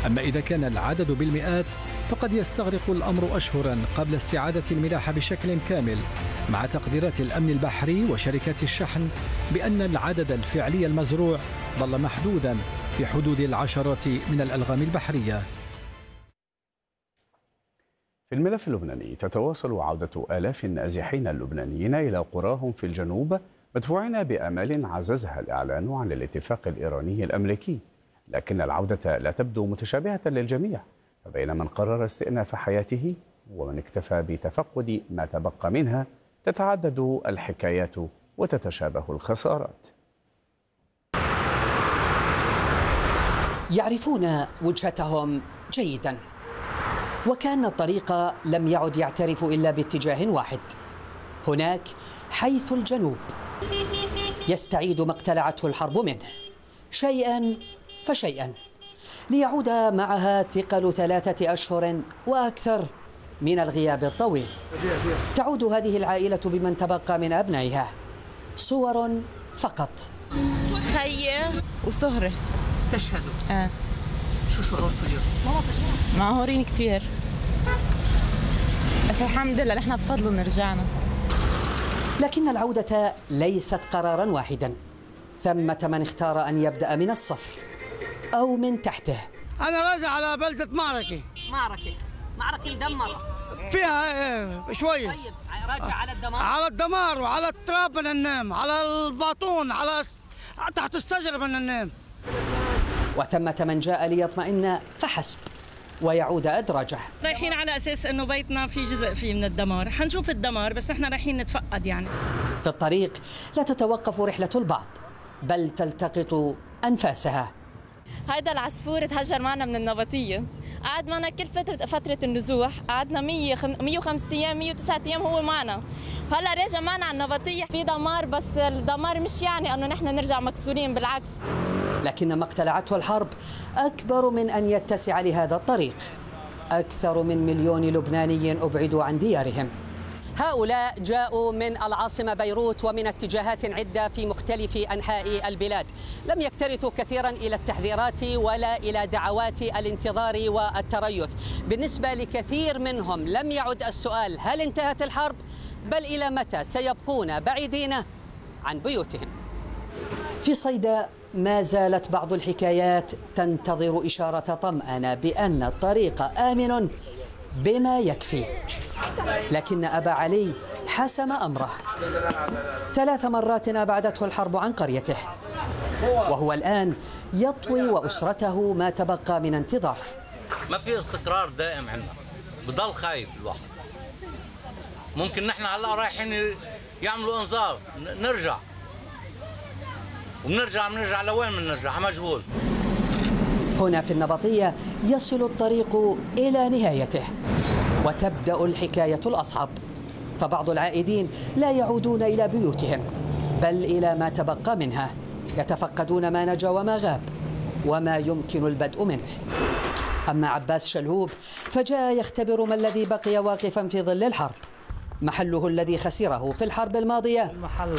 أما إذا كان العدد بالمئات فقد يستغرق الأمر أشهرا قبل استعادة الملاحة بشكل كامل، مع تقديرات الأمن البحري وشركات الشحن بأن العدد الفعلي المزروع ظل محدودا في حدود العشرات من الألغام البحرية. في الملف اللبناني تتواصل عودة آلاف النازحين اللبنانيين إلى قراهم في الجنوب مدفوعين بآمال عززها الإعلان عن الاتفاق الإيراني الأمريكي، لكن العودة لا تبدو متشابهة للجميع، فبين من قرر استئناف حياته ومن اكتفى بتفقد ما تبقى منها تتعدد الحكايات وتتشابه الخسارات. يعرفون وجهتهم جيدا، وكأن الطريق لم يعد يعترف إلا باتجاه واحد، هناك حيث الجنوب يستعيد ما اقتلعته الحرب منه شيئا فشيئا، ليعود معها ثقل 3 أشهر وأكثر من الغياب الطويل. تعود هذه العائلة بمن تبقى من أبنائها، صور فقط. خيي وصهري استشهدوا. شو شعوركم اليوم؟ معهورين كتير، بس الحمد لله نحن بفضلهم رجعنا. لكن العودة ليست قرارا واحدا، ثمة من اختار أن يبدأ من الصفر أو من تحته. أنا راجع على بلدة معركة مدمرة فيها شوية. طيب راجع على الدمار؟ على الدمار وعلى التراب بدنا ننام، على الباطون، على تحت الشجرة بدنا ننام. وثمة من جاء ليطمئن فحسب ويعود أدراجه. رايحين على أساس أنه بيتنا في جزء فيه من الدمار، حنشوف الدمار بس نحن رايحين نتفقد يعني. في الطريق لا تتوقف رحلة البعض بل تلتقط أنفاسها. هيدا العصفور تهجر معنا من النبطية، قعد معنا كل فترة النزوح، قعدنا 105 أيام 109 أيام هو معنا، هلا راجع معنا على النبطية. في دمار بس الدمار مش يعني أنه نحن نرجع مكسورين، بالعكس. لكن ما اقتلعته الحرب أكبر من أن يتسع لهذا الطريق. أكثر من 1,000,000 لبناني أبعدوا عن ديارهم. هؤلاء جاءوا من العاصمة بيروت ومن اتجاهات عدة في مختلف أنحاء البلاد، لم يكترثوا كثيرا إلى التحذيرات ولا إلى دعوات الانتظار والتريث. بالنسبة لكثير منهم لم يعد السؤال هل انتهت الحرب، بل إلى متى سيبقون بعيدين عن بيوتهم. في صيدا ما زالت بعض الحكايات تنتظر إشارة طمأنة بأن الطريق آمن بما يكفي، لكن أبا علي حسم أمره. 3 مرات أبعدته الحرب عن قريته، وهو الآن يطوي وأسرته ما تبقى من انتظار. ما في استقرار دائم عندنا، بضل خايف الواحد. ممكن نحن هلا رايحين يعملوا انذار نرجع، وبنرجع لوين بنرجع؟ على مجهول. هنا في النبطية يصل الطريق إلى نهايته وتبدأ الحكاية الأصعب، فبعض العائدين لا يعودون إلى بيوتهم بل إلى ما تبقى منها، يتفقدون ما نجا وما غاب وما يمكن البدء منه. أما عباس شلهوب فجاء يختبر ما الذي بقي واقفا في ظل الحرب. محله الذي خسره في الحرب الماضية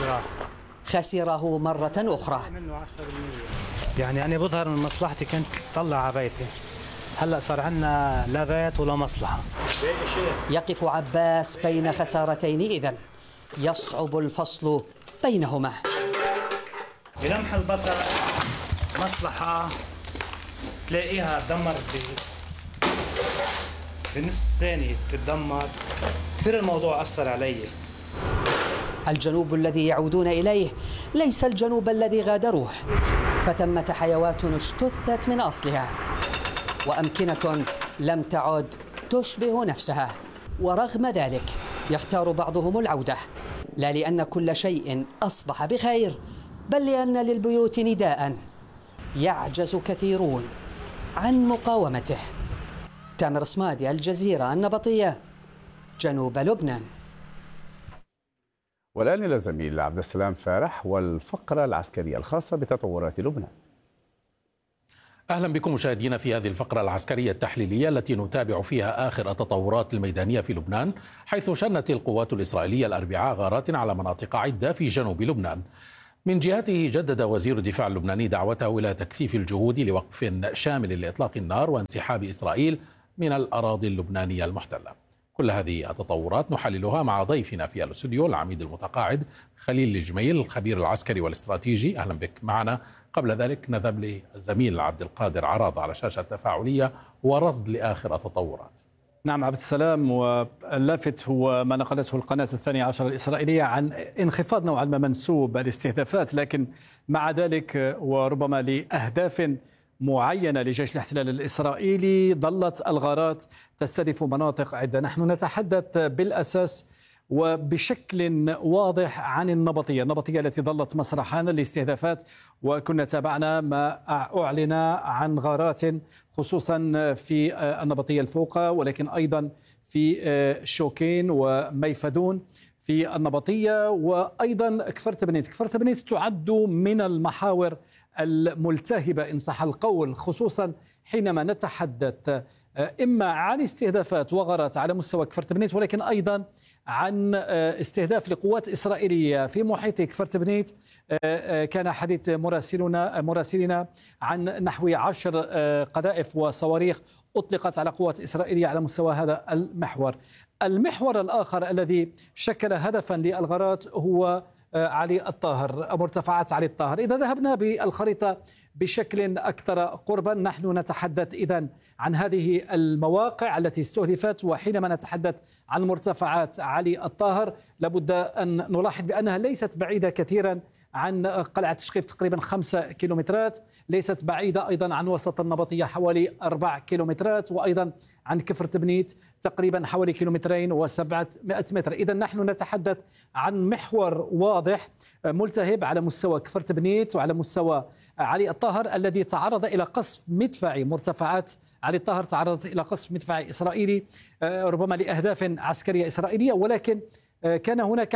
خسره مرة أخرى. يعني أنا بظهر من مصلحتي كنت طلع على بيتي، هلأ صار عندنا لا بيت ولا مصلحة. يقف عباس بين خسارتين، إذن يصعب الفصل بينهما. بلمح البصر مصلحة تلاقيها تدمرت بنص ثانية، تتدمر. كثير الموضوع أثر علي. الجنوب الذي يعودون إليه ليس الجنوب الذي غادروه، فثمة حيوات اجتثت من أصلها وأمكنة لم تعد تشبه نفسها، ورغم ذلك يختار بعضهم العودة، لا لأن كل شيء أصبح بخير بل لأن للبيوت نداء يعجز كثيرون عن مقاومته. تامر صمادي، الجزيرة، النبطية، جنوب لبنان. والآن إلى الزميل عبد السلام فارح والفقرة العسكرية الخاصة بتطورات لبنان. أهلا بكم مشاهدينا في هذه الفقرة العسكرية التحليلية التي نتابع فيها آخر التطورات الميدانية في لبنان، حيث شنت القوات الإسرائيلية الأربعاء غارات على مناطق عدة في جنوب لبنان. من جهته جدد وزير الدفاع اللبناني دعوته إلى تكثيف الجهود لوقف شامل لإطلاق النار وانسحاب إسرائيل من الأراضي اللبنانية المحتلة. كل هذه التطورات نحللها مع ضيفنا في الاستوديو العميد المتقاعد خليل الجميل الخبير العسكري والاستراتيجي. أهلا بك معنا. قبل ذلك نذهب للزميل عبد القادر عراض على شاشة تفاعلية ورصد لآخر التطورات. نعم عبد السلام، واللافت هو ما نقلته القناة 12 الإسرائيلية عن انخفاض نوعا ما منسوب الاستهدافات، لكن مع ذلك وربما لأهداف معينة لجيش الاحتلال الإسرائيلي ظلت الغارات تستهدف مناطق عدة. نحن نتحدث بالأساس وبشكل واضح عن النبطية التي ظلت مسرحا للاستهدافات، وكنا تابعنا ما أعلن عن غارات خصوصا في النبطية الفوقة، ولكن أيضا في شوكين وميفدون في النبطية، وأيضا كفرتبنيت تعد من المحاور الملتهبة إن صح القول، خصوصا حينما نتحدث إما عن استهدافات وغارات على مستوى كفرتبنيت، ولكن أيضا عن استهداف لقوات إسرائيلية في محيط كفرتبنيت. كان حديث مراسلنا عن نحو 10 قذائف وصواريخ أطلقت على قوات إسرائيلية على مستوى هذا المحور الآخر الذي شكل هدفا للغارات هو علي الطاهر، مرتفعات علي الطاهر. إذا ذهبنا بالخريطة بشكل أكثر قربا، نحن نتحدث إذن عن هذه المواقع التي استهدفت، وحينما نتحدث عن مرتفعات علي الطاهر لابد أن نلاحظ بأنها ليست بعيدة كثيرا عن قلعة تشقيف، تقريبا 5 كيلومترات، ليست بعيدة أيضا عن وسط النبطية حوالي 4 كيلومترات، وأيضا عن كفرتبنيت تقريبا حوالي 2.7 متر. إذا نحن نتحدث عن محور واضح ملتهب على مستوى كفرتبنيت وعلى مستوى علي الطاهر، الذي تعرض إلى قصف مدفعي. مرتفعات علي الطاهر تعرضت إلى قصف مدفعي إسرائيلي ربما لأهداف عسكرية إسرائيلية، ولكن كان هناك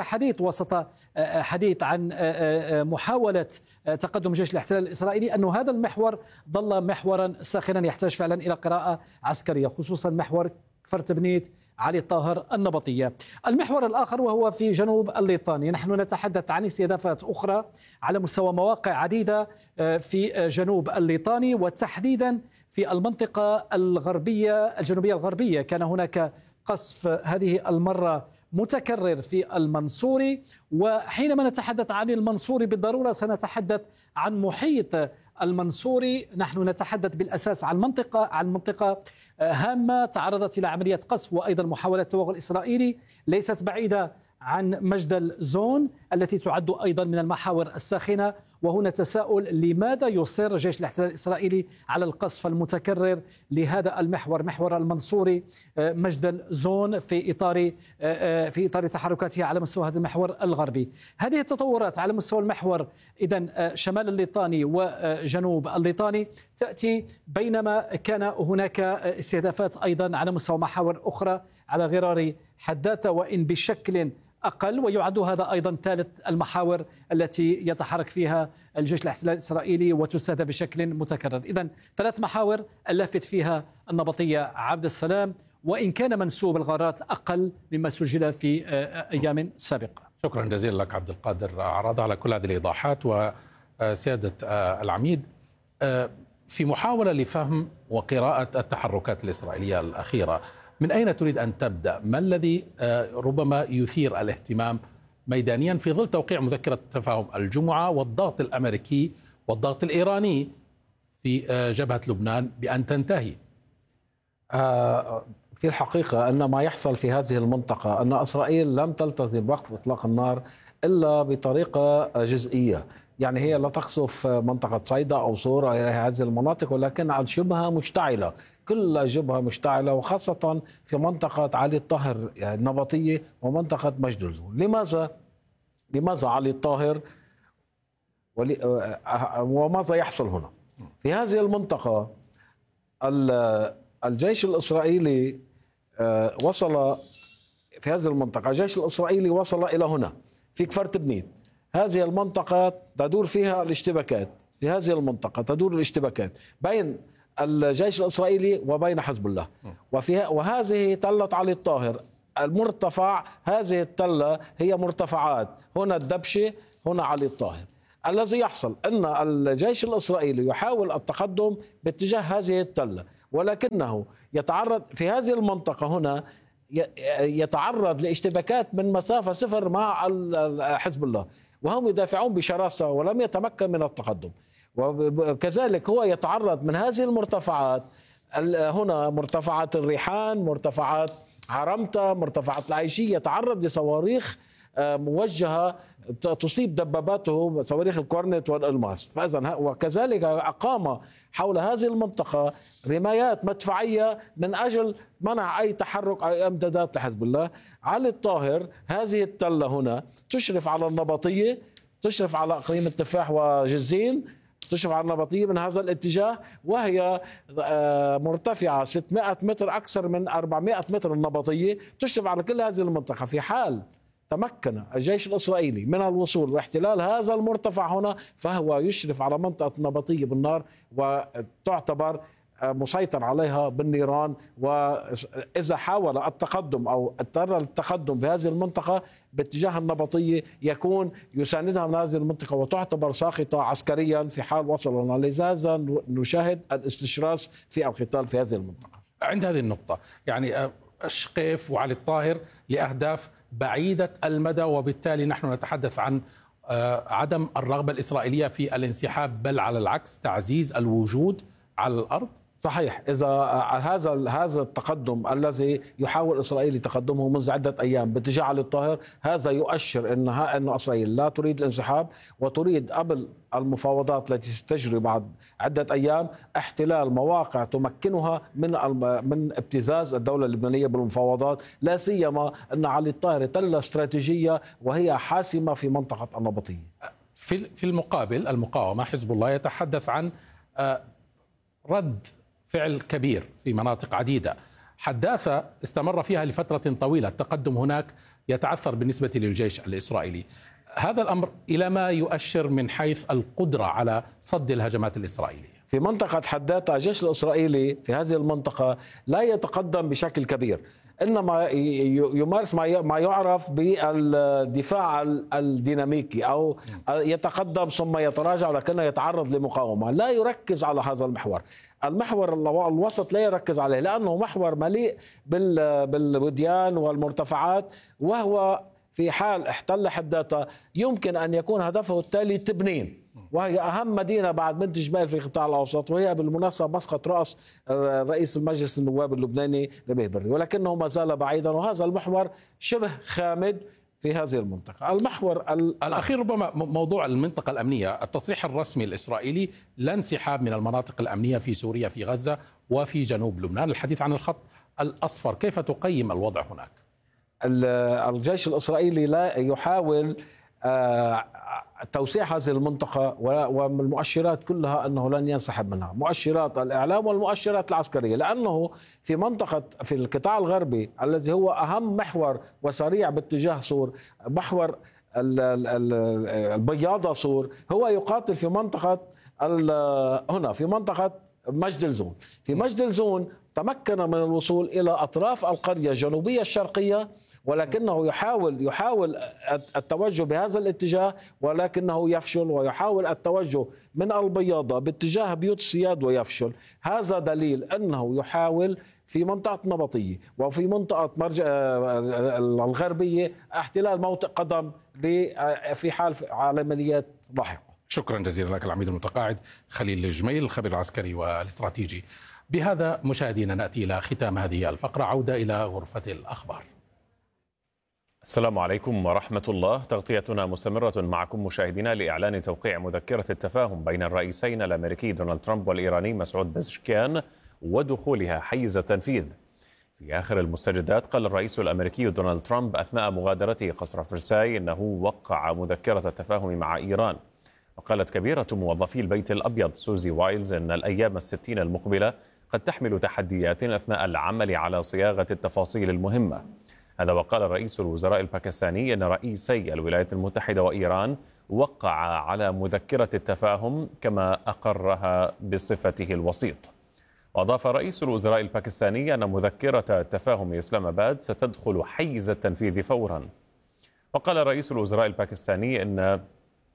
حديث عن محاولة تقدم جيش الاحتلال الإسرائيلي، أن هذا المحور ظل محورا ساخنا يحتاج فعلا إلى قراءة عسكرية، خصوصا محور كفرتبنيت علي الطاهر النبطية. المحور الآخر وهو في جنوب الليطاني، نحن نتحدث عن استهدافات أخرى على مستوى مواقع عديدة في جنوب الليطاني، وتحديدا في المنطقة الجنوبية الغربية. كان هناك قصف هذه المرة متكرر في المنصوري، وحينما نتحدث عن المنصوري بالضرورة سنتحدث عن محيط المنصوري. نحن نتحدث بالأساس عن منطقة هامة تعرضت إلى عملية قصف وأيضا محاولة توغل إسرائيلي، ليست بعيدة عن مجدل زون التي تعد أيضا من المحاور الساخنة. وهنا تساؤل: لماذا يصر جيش الاحتلال الإسرائيلي على القصف المتكرر لهذا المحور، محور المنصوري مجدل زون، في إطار تحركاته على مستوى هذا المحور الغربي؟ هذه التطورات على مستوى المحور إذن شمال الليطاني وجنوب الليطاني تأتي بينما كان هناك استهدافات أيضا على مستوى محاور أخرى على غرار حداثة، وإن بشكل أقل، ويعد هذا أيضا ثالث المحاور التي يتحرك فيها الجيش الاحتلال الإسرائيلي وتستهدف بشكل متكرر. إذن 3 محاور اللافت فيها النبطية عبد السلام، وإن كان منسوب الغارات أقل مما سجل في أيام سابقة. شكرا جزيلا لك عبد القادر عراض على كل هذه الإيضاحات. وسيادة العميد، في محاولة لفهم وقراءة التحركات الإسرائيلية الأخيرة، من أين تريد أن تبدأ؟ ما الذي ربما يثير الاهتمام ميدانيا في ظل توقيع مذكرة تفاهم الجمعة والضغط الأمريكي والضغط الإيراني في جبهة لبنان بأن تنتهي؟ في الحقيقة أن ما يحصل في هذه المنطقة أن إسرائيل لم تلتزم بوقف إطلاق النار إلا بطريقة جزئية، يعني هي لا تقصف منطقة صيدا أو صورة هذه المناطق، ولكن شبهها مشتعلة، كل جبهة مشتعلة، وخاصة في منطقة علي الطاهر النبطية ومنطقة مجدل زون. لماذا علي الطاهر وماذا يحصل هنا؟ في هذه المنطقة الجيش الإسرائيلي وصل في هذه المنطقة، الجيش الإسرائيلي وصل إلى هنا في كفرتبنيت. هذه المنطقة تدور فيها الاشتباكات، في هذه المنطقة تدور الاشتباكات بين الجيش الإسرائيلي وبين حزب الله، وهذه تلة علي الطاهر المرتفع. هذه التلة هي مرتفعات، هنا الدبشة، هنا علي الطاهر. الذي يحصل أن الجيش الإسرائيلي يحاول التقدم باتجاه هذه التلة، ولكنه يتعرض في هذه المنطقة هنا يتعرض لاشتباكات من مسافة صفر مع حزب الله، وهم يدافعون بشراسة ولم يتمكن من التقدم. وكذلك هو يتعرض من هذه المرتفعات، هنا مرتفعات الريحان، مرتفعات عرمتة، مرتفعات العيشية، يتعرض لصواريخ موجهة تصيب دباباته، صواريخ الكورنت والألماس. فإذا وكذلك أقام حول هذه المنطقة رمايات مدفعية من أجل منع أي تحرك أو إمدادات لحزب الله. علي الطاهر هذه التلة هنا تشرف على النبطية، تشرف على إقليم التفاح وجزين، تشرف على النبطية من هذا الاتجاه، وهي مرتفعة 600 متر، أكثر من 400 متر النبطية، تشرف على كل هذه المنطقة. في حال تمكن الجيش الإسرائيلي من الوصول واحتلال هذا المرتفع هنا، فهو يشرف على منطقة النبطية بالنار وتعتبر مسيطر عليها بالنيران. وإذا حاول التقدم أو اضطر للتقدم بهذه المنطقة باتجاه النبطية يكون يساندها من هذه المنطقة وتعتبر ساقطة عسكريا في حال وصلوا. لذا نشاهد الاستشراس في القتال في هذه المنطقة. عند هذه النقطة يعني الشقيف وعلي الطاهر لأهداف بعيدة المدى، وبالتالي نحن نتحدث عن عدم الرغبة الإسرائيلية في الانسحاب، بل على العكس تعزيز الوجود على الأرض. صحيح. إذا هذا التقدم الذي يحاول إسرائيل تقدمه منذ عدة أيام باتجاه علي الطاهر، هذا يؤشر أن إسرائيل لا تريد الانسحاب وتريد قبل المفاوضات التي ستجري بعد عدة أيام احتلال مواقع تمكنها من ابتزاز الدولة اللبنانية بالمفاوضات، لا سيما أن علي الطاهر تلة استراتيجية وهي حاسمة في منطقة النبطية. في المقابل المقاومة حزب الله يتحدث عن رد فعل كبير في مناطق عديدة، حداثة استمر فيها لفترة طويلة. التقدم هناك يتعثر بالنسبة للجيش الإسرائيلي. هذا الأمر إلى ما يؤشر من حيث القدرة على صد الهجمات الإسرائيلية؟ في منطقة حداثة الجيش الإسرائيلي في هذه المنطقة لا يتقدم بشكل كبير، إنما يمارس ما يعرف بالدفاع الديناميكي، أو يتقدم ثم يتراجع ولكنه يتعرض لمقاومة. لا يركز على هذا المحور. المحور الوسط لا يركز عليه لأنه محور مليء بالوديان والمرتفعات، وهو في حال احتل حداثة يمكن أن يكون هدفه التالي تبنين، وهي أهم مدينة بعد بنت جبال في القطاع الأوسط، وهي بالمناسبة مسقط رأس رئيس المجلس النواب اللبناني نبيه بري، ولكنه ما زال بعيدا. وهذا المحور شبه خامد في هذه المنطقة. المحور الأخير ربما موضوع المنطقة الأمنية. التصريح الرسمي الإسرائيلي لا انسحاب من المناطق الأمنية في سوريا، في غزة وفي جنوب لبنان. الحديث عن الخط الأصفر، كيف تقيم الوضع هناك؟ الجيش الإسرائيلي لا يحاول توسيع هذه المنطقة، ومن المؤشرات كلها أنه لن ينسحب منها، مؤشرات الإعلام والمؤشرات العسكرية، لأنه في القطاع الغربي الذي هو أهم محور وسريع باتجاه سور، محور البياضة سور، هو يقاتل في منطقة هنا في منطقة مجد الزون. في مجد الزون تمكن من الوصول إلى أطراف القرية الجنوبية الشرقية، ولكنه يحاول التوجه بهذا الاتجاه، ولكنه يفشل، ويحاول التوجه من البياضة باتجاه بيوت السياد ويفشل. هذا دليل أنه يحاول في منطقة نبطية وفي منطقة الغربية احتلال موطئ قدم في حال عمليات لاحقة. شكرا جزيلا لك العميد المتقاعد خليل الجميل، الخبير العسكري والاستراتيجي. بهذا مشاهدينا نأتي إلى ختام هذه الفقرة، عودة إلى غرفة الأخبار. السلام عليكم ورحمة الله. تغطيتنا مستمرة معكم مشاهدينا لإعلان توقيع مذكرة التفاهم بين الرئيسين الأمريكي دونالد ترامب والإيراني مسعود بزشكيان ودخولها حيز التنفيذ. في آخر المستجدات قال الرئيس الأمريكي دونالد ترامب أثناء مغادرته قصر فرساي إنه وقع مذكرة التفاهم مع إيران. وقالت كبيرة موظفي البيت الأبيض سوزي وايلز إن الأيام 60 المقبلة قد تحمل تحديات أثناء العمل على صياغة التفاصيل المهمة. هذا وقال رئيس الوزراء الباكستاني أن رئيسي الولايات المتحدة وإيران وقع على مذكرة التفاهم كما أقرها بصفته الوسيط. وأضاف رئيس الوزراء الباكستاني أن مذكرة التفاهم إسلام آباد ستدخل حيز التنفيذ فورا. وقال رئيس الوزراء الباكستاني أن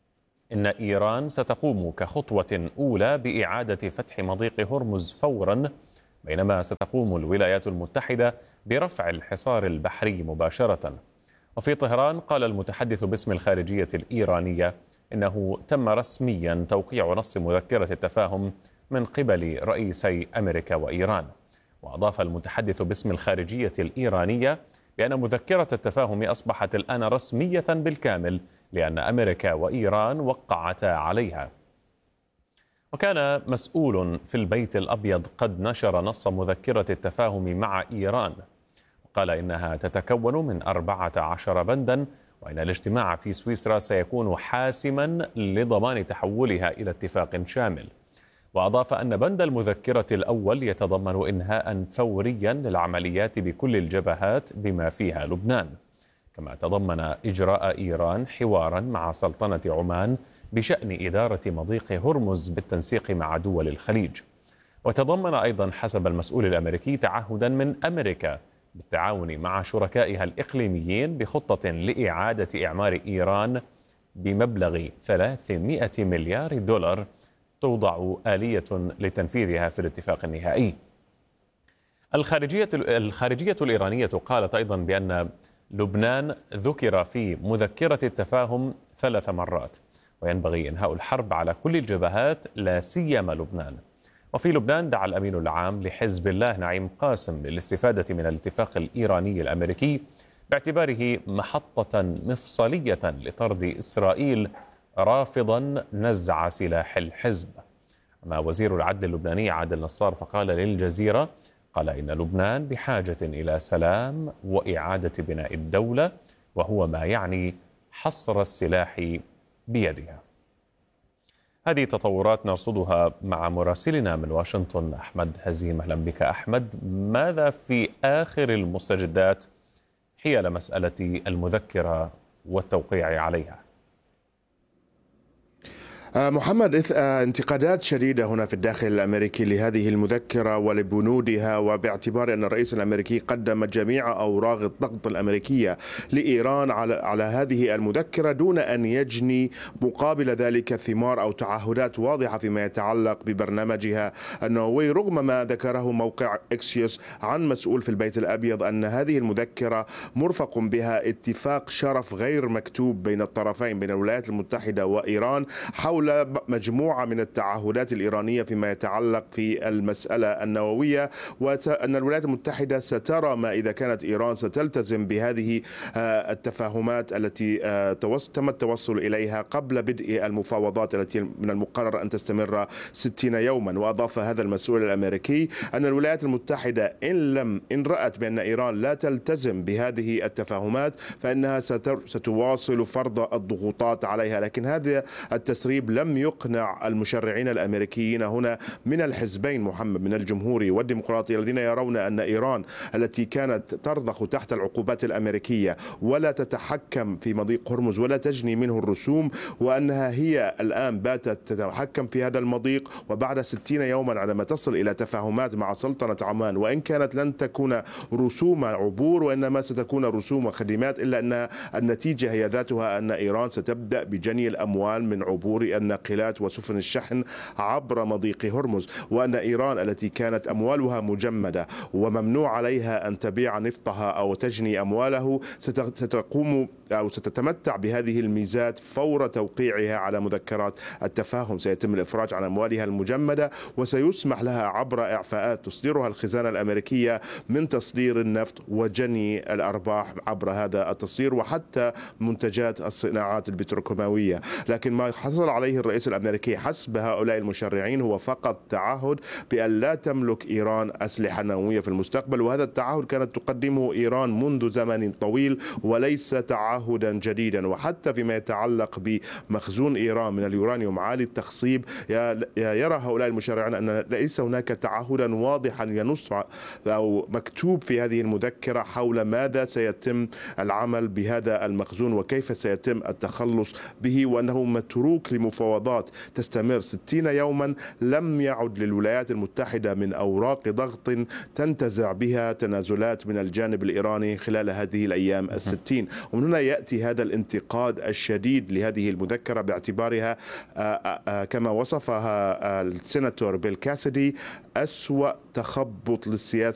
إن إيران ستقوم كخطوة أولى بإعادة فتح مضيق هرمز فورا، بينما ستقوم الولايات المتحدة برفع الحصار البحري مباشرة. وفي طهران قال المتحدث باسم الخارجية الإيرانية إنه تم رسميا توقيع نص مذكرة التفاهم من قبل رئيسي أمريكا وإيران. وأضاف المتحدث باسم الخارجية الإيرانية بأن مذكرة التفاهم أصبحت الآن رسمية بالكامل لأن أمريكا وإيران وقعتا عليها. وكان مسؤول في البيت الأبيض قد نشر نص مذكرة التفاهم مع إيران، وقال إنها تتكون من 14 بندا، وإن الاجتماع في سويسرا سيكون حاسما لضمان تحولها إلى اتفاق شامل. وأضاف أن بند المذكرة الأول يتضمن إنهاء فوريا للعمليات بكل الجبهات بما فيها لبنان، كما تضمن إجراء إيران حوارا مع سلطنة عمان بشأن إدارة مضيق هرمز بالتنسيق مع دول الخليج. وتضمن أيضا حسب المسؤول الأمريكي تعهدا من أمريكا بالتعاون مع شركائها الإقليميين بخطة لإعادة إعمار إيران بمبلغ 300 مليار دولار توضع آلية لتنفيذها في الاتفاق النهائي. الخارجية الإيرانية قالت أيضا بأن لبنان ذكر في مذكرة التفاهم 3 مرات، وينبغي إنهاء الحرب على كل الجبهات لا سيما لبنان. وفي لبنان دعا الأمين العام لحزب الله نعيم قاسم للاستفادة من الاتفاق الإيراني الأمريكي باعتباره محطة مفصلية لطرد إسرائيل، رافضا نزع سلاح الحزب. أما وزير العدل اللبناني عادل نصار فقال للجزيرة إن لبنان بحاجة إلى سلام وإعادة بناء الدولة، وهو ما يعني حصر السلاح بيدها. هذه تطورات نرصدها مع مراسلنا من واشنطن أحمد هزيم. أهلا بك أحمد، ماذا في آخر المستجدات حيال مسألة المذكرة والتوقيع عليها؟ محمد، انتقادات شديدة هنا في الداخل الأمريكي لهذه المذكرة ولبنودها، وباعتبار أن الرئيس الأمريكي قدم جميع أوراق الضغط الأمريكية لإيران على هذه المذكرة دون أن يجني مقابل ذلك ثمار أو تعهدات واضحة فيما يتعلق ببرنامجها النووي، رغم ما ذكره موقع إكسيوس عن مسؤول في البيت الأبيض أن هذه المذكرة مرفق بها اتفاق شرف غير مكتوب بين الطرفين، بين الولايات المتحدة وإيران، حول مجموعة من التعهدات الإيرانية فيما يتعلق في المسألة النووية، وأن الولايات المتحدة سترى ما إذا كانت إيران ستلتزم بهذه التفاهمات التي تم التوصل إليها قبل بدء المفاوضات التي من المقرر أن تستمر 60 يوما. وأضاف هذا المسؤول الأمريكي أن الولايات المتحدة إن رأت بأن إيران لا تلتزم بهذه التفاهمات فإنها ستواصل فرض الضغوطات عليها. لكن هذا التسريب لم يقنع المشرعين الأمريكيين هنا من الحزبين محمد، من الجمهوري والديمقراطي، الذين يرون أن إيران التي كانت ترضخ تحت العقوبات الأمريكية ولا تتحكم في مضيق هرمز ولا تجني منه الرسوم، وأنها هي الآن باتت تتحكم في هذا المضيق، وبعد 60 يوما عندما تصل إلى تفاهمات مع سلطنة عمان، وإن كانت لن تكون رسوم عبور وإنما ستكون رسوم وخدمات، إلا أن النتيجة هي ذاتها أن إيران ستبدأ بجني الأموال من عبور الناقلات وسفن الشحن عبر مضيق هرمز، وأن إيران التي كانت أموالها مجمدة وممنوع عليها أن تبيع نفطها أو تجني أمواله ستقوم أو ستتمتع بهذه الميزات فور توقيعها على مذكرات التفاهم. سيتم الإفراج عن أموالها المجمدة وسيسمح لها عبر إعفاءات تصدرها الخزانة الأمريكية من تصدير النفط وجني الأرباح عبر هذا التصدير، وحتى منتجات الصناعات البتروكيماوية. لكن ما حصل عليه الرئيس الأمريكي حسب هؤلاء المشرعين هو فقط تعهد بأن لا تملك إيران أسلحة نووية في المستقبل، وهذا التعهد كانت تقدمه إيران منذ زمن طويل وليس تعهدا جديدا. وحتى فيما يتعلق بمخزون إيران من اليورانيوم عالي التخصيب، يرى هؤلاء المشرعين أن ليس هناك تعهدا واضحا ينص أو مكتوب في هذه المذكرة حول ماذا سيتم العمل بهذا المخزون وكيف سيتم التخلص به، وأنه متروك مفاوضات تستمر 60 يوما لم يعد للولايات المتحدة من أوراق ضغط تنتزع بها تنازلات من الجانب الإيراني خلال هذه الأيام 60. ومن هنا يأتي هذا الانتقاد الشديد لهذه المذكرة باعتبارها كما وصفها السيناتور بيل كاسدي أسوأ تخبط للسياسة